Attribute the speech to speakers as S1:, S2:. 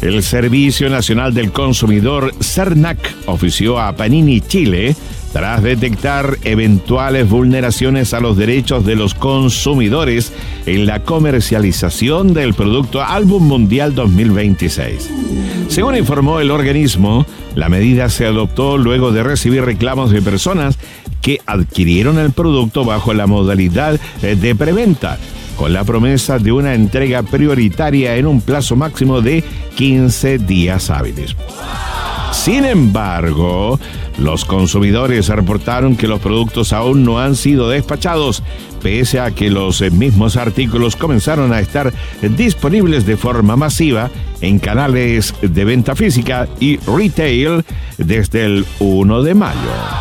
S1: El Servicio Nacional del Consumidor, SERNAC, ofició a Panini Chile tras detectar eventuales vulneraciones a los derechos de los consumidores en la comercialización del producto Álbum Mundial 2026. Según informó el organismo, la medida se adoptó luego de recibir reclamos de personas que adquirieron el producto bajo la modalidad de preventa, con la promesa de una entrega prioritaria en un plazo máximo de 15 días hábiles. Sin embargo, los consumidores reportaron que los productos aún no han sido despachados, pese a que los mismos artículos comenzaron a estar disponibles de forma masiva en canales de venta física y retail desde el 1 de mayo.